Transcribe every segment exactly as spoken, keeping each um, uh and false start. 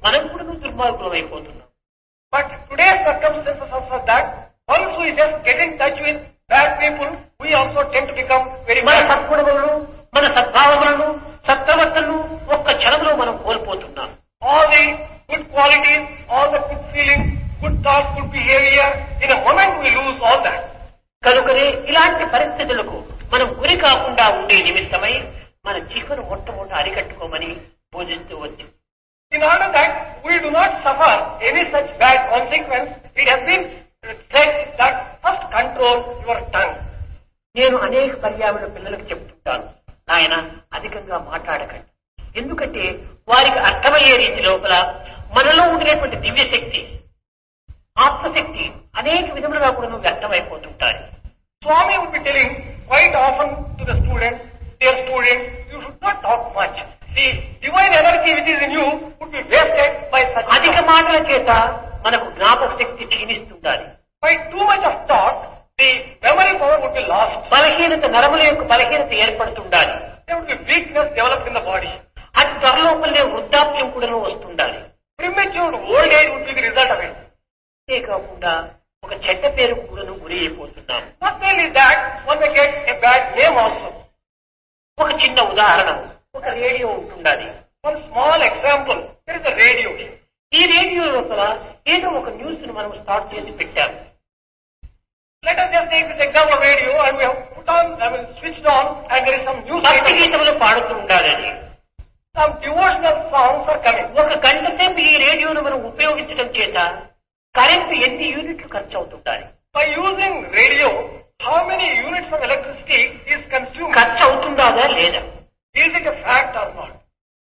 మనం కూడా దుర్మార్గులం అయిపోతున్నాం. But today's circumstances are such that once we just get in touch with bad people, we also tend to become very మన bad. సద్గుణములను, మన సద్భావములను, సత్ప్రవర్తనను ఒక్క క్షణంలో మనం కోల్పోతున్నాం. All the good qualities, all the good feelings, good thoughts, good behavior, in a moment we lose all that. కనుకనే ఇలాంటి పరిస్థితులకు మనం గురి కాకుండా ఉండే నిమిత్తమై మన జీవనం మొట్టమొదట అరికట్టుకోమని బోధిస్తూ వచ్చి, In order that we do not suffer any such bad consequence, it has been said that first control your tongue. నేను అనేక పర్యావరణ పిల్లలకు చెప్తుంటాను, ఆయన అధికంగా మాట్లాడకండి. ఎందుకంటే వారికి అర్థమయ్యే రీతి లోపల మనలో ఉండేటువంటి దివ్యశక్తి, ఆత్మశక్తి అనేక విధములుగా కూడా వ్యక్తమైపోతుంటాయి. Swami would be telling quite often to the students, dear students, you should not talk much. The divine energy which is in you would be wasted by such అధిక మాటల చేత మనకు జ్ఞాపక శక్తి క్షీణిస్తుండాలి. By too much of talk, the memory power would be lost. బలహీనత, నరముల యొక్క బలహీనత ఏర్పడుతుండాలి. There would be weakness developed in the body. అది త్వరలోపలనే వృద్ధాప్యం కూడా వస్తుండాలి. Premature old age would be the result of it. అంతే కాకుండా ఒక చెడ్డ పేరు కూడా గురి అయిపోతున్నాం. Not only that, one may get a bad name also. ఒక చిన్న ఉదాహరణ, ఒక రేడియో ఉంటుండాలి. One small example, there is a radio. ఈ రేడియో లోపల ఏదో ఒక న్యూస్ ను మనం స్టార్ట్ చేసి పెట్టాము. Let us just take this example of radio and we have put on, I mean switched on and there is some news. భక్తి గీతములు పాడుతూ ఉండాలని. Some devotional songs are coming. ఒక గంట సేపు ఈ రేడియోను మనం ఉపయోగించడం చేత కరెంటు ఎన్ని యూనిట్లు ఖర్చు అవుతుంటాయి. By using radio, how many units of electricity is consumed? ఖర్చు అవుతుందా లేదా? Is it a fact or not?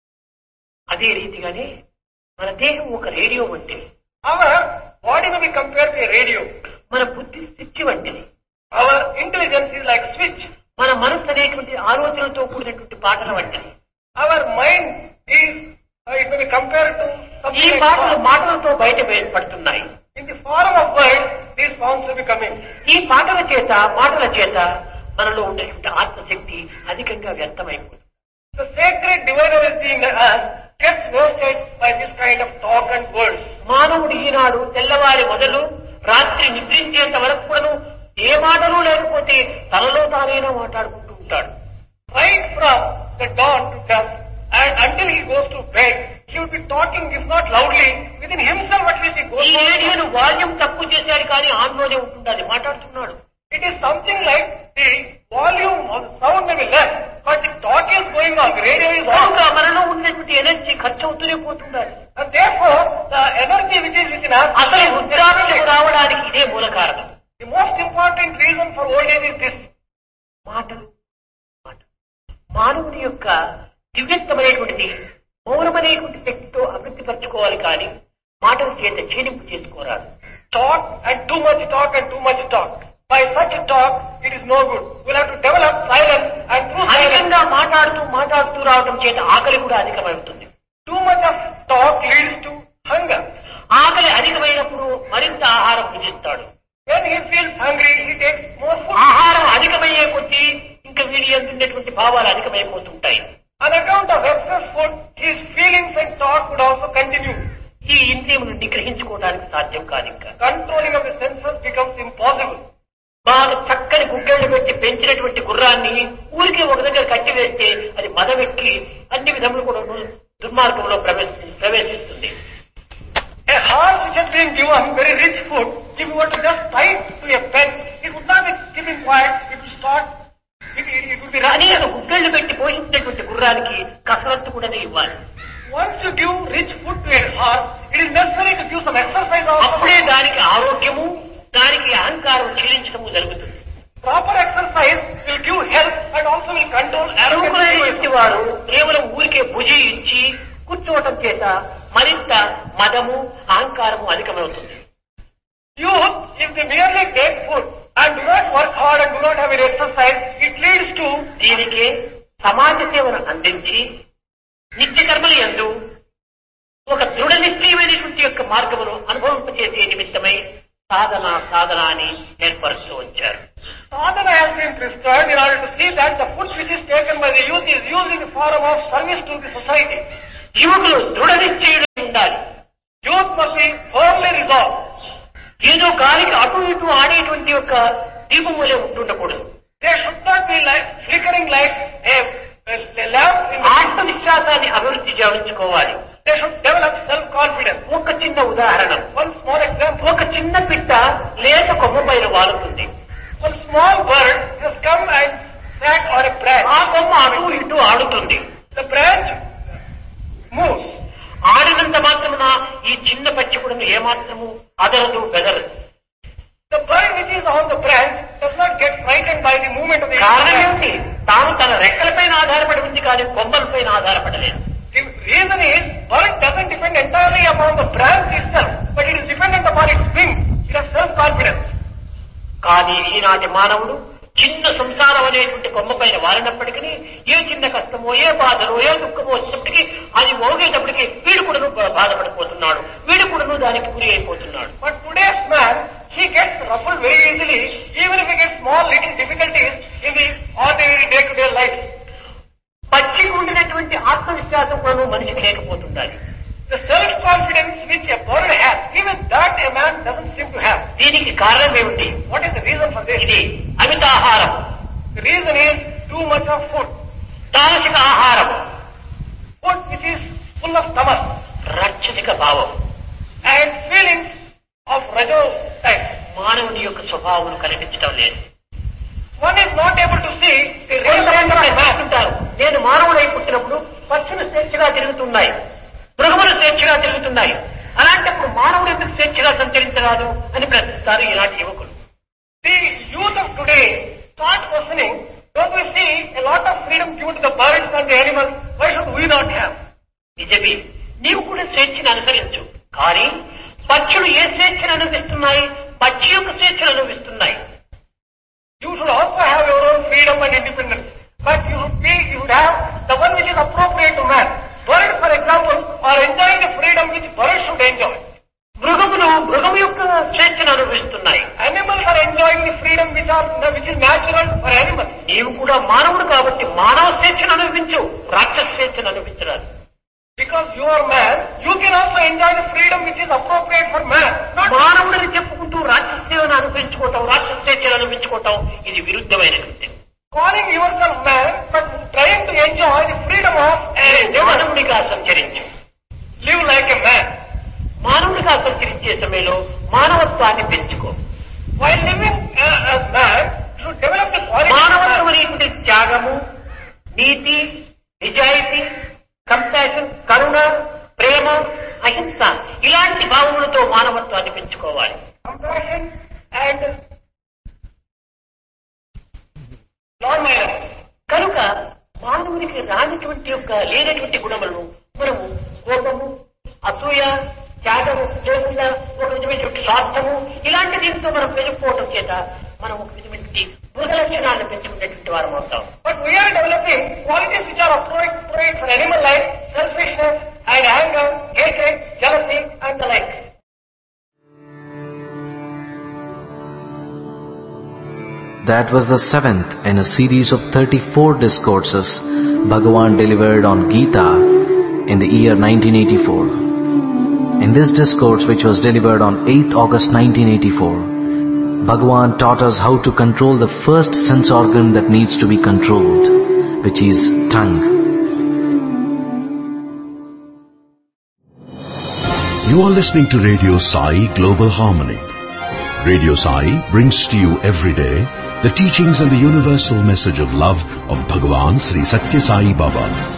అదే రీతిగానే మన దేహం ఒక రేడియో వంటిది. Our body may be compared to a radio. మన బుద్ధి స్విచ్ వంటిది. Our intelligence is like switch. మన మనస్సు అనేటువంటి ఆలోచనలతో కూడినటువంటి పాటల వంటిది. Our mind is, uh, it may be compared to something ఈ like పాటలు song. మాటలతో బయట పడుతున్నాయి. In the form of words, these songs will be coming. ఈ పాటల చేత, మాటల చేత మనలో ఉండేటువంటి ఆత్మశక్తి అధికంగా వ్యర్థమైపోతుంది. The sacred divine energy in us gets wasted by this kind of talk and words. మానవుడు ఈనాడు తెల్లవారి మొదలు రాత్రి నిద్రించేంత వరకు కూడాను ఏ మాటలు లేకపోతే తనలో తానైనా మాట్లాడుకుంటూ ఉంటాడు. Right from the dawn to dusk and until he goes to bed, he would be talking, if not loudly, within himself at least he goes ఈ on. రేడియోను వాల్యూమ్ తక్కువ చేశాడు కానీ ఆన్లోనే ఉంటుండాలి, మాట్లాడుతున్నాడు. It is something like the volume of the sound may be less, but the talk is going on, the radio is on. కనుక మనలో ఉన్నటువంటి energy ఖర్చు అవుతూనే పోతుండాలి. And therefore, the energy which is within us, అసలు వృద్ధాప్యం రావడానికి ఇదే మూల కారణం. the most important reason for old age is this. మాటలు మాట మానవుని యొక్క దివ్యత్వమైనటువంటిది మౌనమనేటువంటి శక్తితో అభివృద్ధి పరచుకోవాలి కానీ మాటల చేత క్షీణింపు చేసుకోరాదు. Talk and too much talk and too much talk. By such talk, it is no good. We'll have to develop silence and through silence. అధికంగా మాట్లాడుతూ మాట్లాడుతూ రావడం చేత ఆకలి కూడా అధికమవుతుంది. Too much of talk leads to hunger. ఆకలి అధికమైనప్పుడు మరింత ఆహారం భుజిస్తాడు. When he feels hungry, he takes more food. ఆహారం అధికమయ్యే కొద్దీ ఇంకా వీడి అందున్నటువంటి భావాలు అధికమైపోతుంటాయి. On account of excess food, his feelings and thought would also continue. ఈ ఇంద్రియమును నిగ్రహించుకోవడానికి సాధ్యం కాదు. ఇంకా Controlling of the senses becomes impossible. బాగా చక్కని గుడ్డలు పెట్టి పెంచినటువంటి గుర్రాన్ని ఊరికే ఒక దగ్గర కట్టివేస్తే అది మదవెక్కి అన్ని విధములు కూడా దుర్మార్గంలో ప్రవేశి ప్రవేశిస్తుంది. A horse which has been given very rich food, if you were to just tie it to a pen, it would not be keeping quiet, it would start, it, it, it would be running. అనేక గుడ్డలు పెట్టి పోషించేటువంటి గుర్రానికి కసరత్తు కూడా ఇవ్వాలి. Once you give rich food to a horse, it is necessary to give some exercise also. అప్పుడే దానికి ఆరోగ్యము, దానికి అహంకారం క్షీణించడము జరుగుతుంది. Proper exercise will give health and also will control అరువులైనటువంటి arrogance. వారు కేవలం ఊరికే భుజి ఇచ్చి కూర్చోవటం చేత మరింత మదము, అహంకారము అధికమవుతుంది. Youth, if they merely take food and do not work hard and do not have any exercise, it leads to దీనికి సమాజ సేవను అందించి నిత్య కర్మల యందు ఒక దృఢ నిశ్చయమైనటువంటి యొక్క మార్గమును అనుభవింపచేసే నిమిత్తమై సాధన సాధన అని ఏర్పరుస్తూ వచ్చారు. sadhana has been prescribed in order to see that the food which is taken by the youth is used in the form of service to the society. యువకులు దృఢ నిశ్చయుడు ఉండాలి. firmly resolved. ఏదో గాలికి అటు ఇటు ఆడేటువంటి యొక్క దీపం వలె ఉంటుండకూడదు. They should not be like flickering like a, a lamp in the ఆత్మవిశ్వాసాన్ని అభివృద్ధి చేయించుకోవాలి. They should develop self-confidence. ఒక చిన్న ఉదాహరణ, One small example. ఒక చిన్న పిట్ట లేత కొమ్మ పైన వాలుతుంది. One small bird has come and sat on a branch. ఆ కొమ్మ అటు ఇటు ఆడుతుంది. The branch moves. ఆడినంత మాత్రమున ఈ చిన్న పచ్చిపుడును ఏమాత్రము అదరదు బెదరదు. The bird which is on the branch does not get frightened by the movement of the కారణం branch. ఏమిటి? తాను తన రెక్కలపైన ఆధారపడి ఉంది కానీ కొమ్మలపైన ఆధారపడలేదు. The reason is bird doesn't depend entirely upon the branch itself, but it is dependent upon its wings. It has self-confidence. కానీ ఈనాటి మానవుడు చిన్న సంసారం అనేటువంటి కొమ్మ పైన వాలినప్పటికీ ఏ చిన్న కష్టమో ఏ బాధలో ఏ దుఃఖమో వచ్చినప్పటికీ అది మోగేటప్పటికీ వీడు కూడాను బాధపడిపోతున్నాడు, వీడు కూడాను దానికి గురి అయిపోతున్నాడు. But today's man, he gets ruffled very easily, even if he gets small little difficulties in the ordinary day-to-day life. పచ్చికి ఉండినటువంటి ఆత్మవిశ్వాసం కూడా మనిషికి లేకపోతుండాలి. The self-confidence which a bird has, even that a man doesn't seem to have. దీనికి కారణం ఏమిటి? What is the reason for this? ఇది అమితాహారం. The reason is too much of food. తామసిక ఆహారం, Food which is full of tamas రాక్షసిక భావం, and feelings of rajo type. మానవుని యొక్క స్వభావం కనిపించడం లేదు. One is not able to see the real nature of man. అంటారు, నేను మానవుడై పుట్టినప్పుడు పక్షులు స్వేచ్ఛగా తిరుగుతున్నాయి, మృగములు స్వేచ్ఛగా తిరుగుతున్నాయి, అలాంటప్పుడు మానవుడు ఎందుకు స్వేచ్ఛగా సంచరించరాదు అని ప్రశ్నిస్తారు ఈనాటి యువకులు. The youth of today start questioning, don't we see a lot of freedom given to the birds and the animals, why should we not have? నిజమే, నీవు కూడా స్వేచ్ఛను అనుసరించు, కానీ పక్షులు ఏ స్వేచ్ఛను అనుభవిస్తున్నాయి? పక్షి యొక్క స్వేచ్ఛను అనుభవిస్తున్నాయి. You should also have your own freedom and independence, but you should be, you should have the one which is appropriate to man. Birds, for example, are enjoying the freedom which birds should enjoy. మృగములు మృగము యొక్క స్వేచ్ఛను అనుభవిస్తున్నాయి. Animals are enjoying the freedom which are which is natural for animals. నీవు కూడా మానవుడు కాబట్టి మానవ స్వేచ్ఛను అనుభవించు, రాక్షస స్వేచ్ఛను అనుభవించరాదు. Because you are man, you can also enjoy the freedom which is appropriate for man. Not మానవుడిని చెప్పుకుంటూ రాక్షస సేవను అనుభవించుకోవటం, రాక్షస స్వేచ్ఛను అనుభవించుకోవటం ఇది విరుద్ధమైన కృత్యం. calling yourself man, but trying to enjoy the freedom of a మానవుడిగా సంచరించు. Live like a man. మానవుడిగా సంచరించే సమయంలో మానవత్వాన్ని పెంచుకో. While living uh, as man, you should develop the quality. మానవత్వం అనేటువంటి త్యాగము, నీతి, నిజాయితీ, కంపాషన్, కరుణ, ప్రేమ, అహింస ఇలాంటి భావములతో మానవత్వాన్ని పెంచుకోవాలి. Compassion and non-violence. కనుక మానవునికి రానటువంటి యొక్క లేనటువంటి గుణములను మనము కోపము, అసూయ, త్యాగము లేకుండా ఒక విధమైనటువంటి స్వార్థము ఇలాంటి దీంతో మనం పెరిగిపోవడం చేత మనం ఒక విధమైనటువంటి మృగ లక్షణాలను పెంచుకునేటువంటి వారం అవుతాం. But we are developing qualities which are appropriate for animal life, selfishness and anger, hatred, jealousy and the like. That was the seventh in a series of thirty-four discourses Bhagavan delivered on Gita in the year nineteen eighty-four. In this discourse, which was delivered on eighth August nineteen eighty-four, Bhagavan taught us how to control the first sense organ that needs to be controlled, which is tongue. You are listening to Radio Sai Global Harmony. Radio Sai brings to you every day the teachings and the universal message of love of Bhagavan Sri Satya Sai Baba.